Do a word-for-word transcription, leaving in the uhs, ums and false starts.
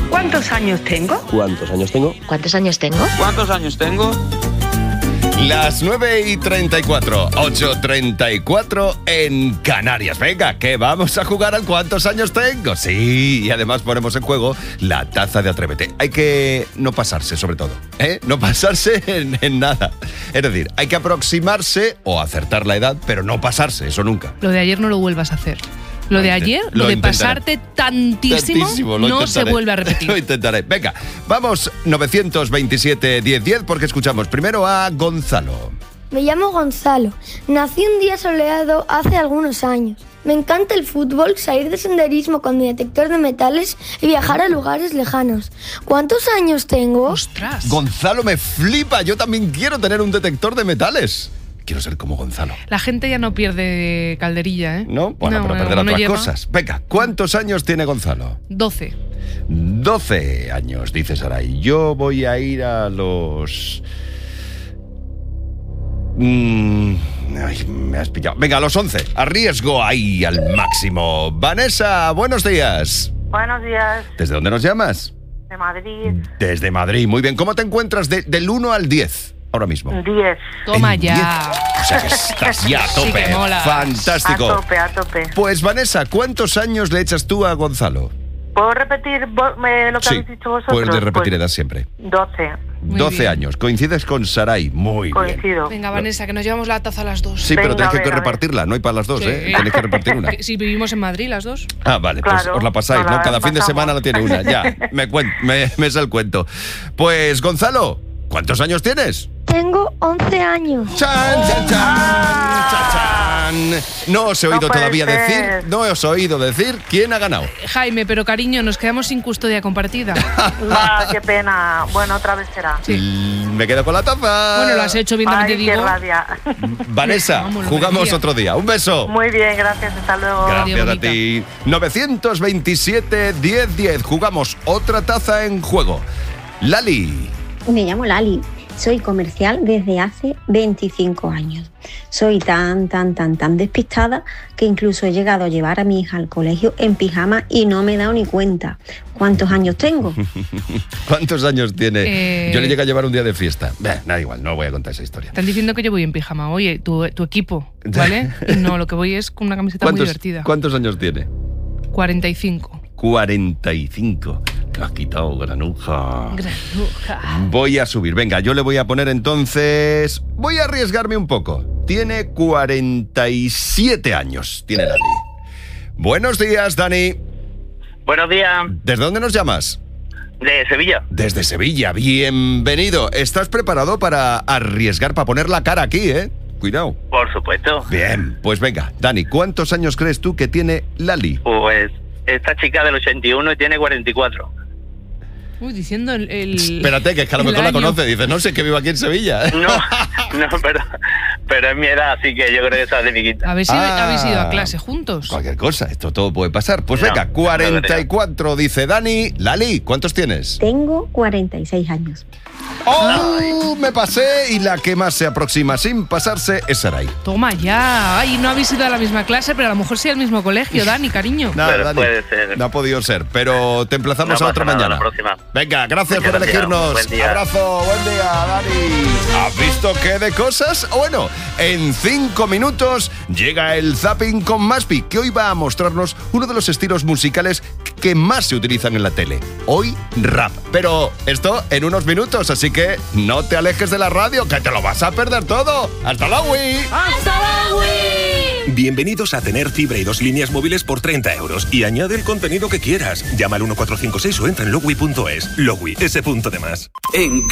¿Cuántos años tengo? ¿Cuántos años tengo? ¿Cuántos años tengo? ¿Cuántos años tengo? Las nueve y treinta y cuatro, ocho y treinta y cuatro en Canarias. Venga, que vamos a jugar al ¿cuántos años tengo? Sí, y además ponemos en juego la taza de Atrévete. Hay que no pasarse, sobre todo, ¿eh? No pasarse en, en nada. Es decir, hay que aproximarse o acertar la edad, pero no pasarse, eso nunca. Lo de ayer no lo vuelvas a hacer. Lo de ayer, lo, lo de intentaré. pasarte tantísimo, Tantísimo, lo no intentaré. se vuelve a repetir. Lo intentaré. Venga, vamos nueve veintisiete diez diez porque escuchamos primero a Gonzalo. Me llamo Gonzalo. Nací un día soleado hace algunos años. Me encanta el fútbol, salir de senderismo con mi detector de metales y viajar a lugares lejanos. ¿Cuántos años tengo? ¡Ostras! Gonzalo me flipa, yo también quiero tener un detector de metales. Quiero ser como Gonzalo. La gente ya no pierde calderilla, ¿eh? ¿No? Bueno, no, pero no, perder no otras lleva. cosas. Venga, ¿cuántos años tiene Gonzalo? doce. doce años, dice Saray. Yo voy a ir a los... Mm, ay, me has pillado. Venga, a los once. Arriesgo ahí al máximo. Vanessa, buenos días. Buenos días, ¿Desde dónde nos llamas? de Madrid. Desde Madrid. Muy bien. ¿Cómo te encuentras de- del uno al diez ahora mismo? diez. Toma En ya. diez. O sea que estás ya a Sí tope. que mola. A Fantástico. tope, a tope. Pues Vanessa, ¿cuántos años le echas tú a Gonzalo? ¿Puedo repetir vo- me- lo que Sí, habéis dicho vosotros? puedes de repetir Pues, edad siempre. doce. Muy doce bien. años. Coincides con Saray. Muy bien. Coincido. Venga, Vanessa, que nos llevamos la taza a las dos. Sí, pero Venga, tenéis a que ver, a ver. repartirla. No hay para las dos, Sí. ¿eh? Tenéis que repartir una. Si vivimos en Madrid las dos. Ah, vale, pues Claro, os la pasáis, nos ¿no? la Cada fin de pasamos. semana la tiene una. Ya, me, cuen- me, me es el cuento. Pues, Gonzalo, ¿cuántos años tienes? Tengo once años. ¡Chan, chan, chan! ¡Chan, chan! No os he No oído puede todavía ser. decir, no os he oído decir quién ha ganado. Jaime, pero cariño, nos quedamos sin custodia compartida. Va, qué pena. Bueno, otra vez será. Y me quedo con la taza. Bueno, lo has hecho bien, también Ay, te qué digo. rabia. Vanessa, Vamos, lo jugamos merecía. otro día. Un beso. Muy bien, gracias. Hasta luego. Gracias a bonita. ti. nueve veintisiete diez diez. Jugamos otra taza en juego. Lali. Me llamo Lali, soy comercial desde hace veinticinco años. Soy tan, tan, tan, tan despistada que incluso he llegado a llevar a mi hija al colegio en pijama y no me he dado ni cuenta. ¿Cuántos años tengo? ¿Cuántos años tiene? Eh, Yo le llegué a llevar un día de fiesta. Bah, nada igual, no voy a contar esa historia. Están diciendo que yo voy en pijama. Oye, tu, tu equipo, ¿vale? No, lo que voy es con una camiseta muy ¿Cuántos, divertida. ¿Cuántos años tiene? cuarenta y cinco. cuarenta y cinco. Lo has quitado, granuja. Granuja. Voy a subir. Venga, yo le voy a poner entonces... Voy a arriesgarme un poco. Tiene cuarenta y siete años. Tiene Lali. Buenos días, Dani. Buenos días, ¿Desde dónde nos llamas? de Sevilla. Desde Sevilla. Bienvenido. ¿Estás preparado para arriesgar, para poner la cara aquí, eh? Cuidado. Por supuesto. Bien, pues venga. Dani, ¿cuántos años crees tú que tiene Lali? Pues esta chica del ochenta y uno y tiene cuarenta y cuatro. Uy, diciendo el... el Espérate, que es que a lo el mejor la año. conoce. Dice, no sé, que vivo aquí en Sevilla. No, no, pero, pero es mi edad, así que yo creo que esa es de mi quinta. ¿Habéis ido, Ah. habéis ido a clase juntos? Cualquier cosa, esto todo puede pasar. Pues No, venga, no cuarenta y cuatro, dice Dani. Lali, ¿cuántos tienes? Tengo cuarenta y seis años. ¡Oh! Me pasé y la que más se aproxima sin pasarse es Saray. Toma ya. Ay, no habéis ido a la misma clase, pero a lo mejor sí al mismo colegio, Dani, cariño. Nada, Pero Dani, puede ser. no ha podido ser, pero te emplazamos No a otra pasa nada, mañana. la próxima. Venga, gracias Muchas por gracias, elegirnos. buen día. Abrazo, buen día, Dani. ¿Has visto qué de cosas? Bueno, en cinco minutos llega el Zapping con Maspi, que hoy va a mostrarnos uno de los estilos musicales que más se utilizan en la tele. Hoy, rap. Pero esto en unos minutos, así que no te alejes de la radio, que te lo vas a perder todo. ¡Hasta luego! Bienvenidos a tener fibra y dos líneas móviles por treinta euros y añade el contenido que quieras. Llama al uno cuatro cinco seis o entra en logui punto es. Logui, ese punto de más. En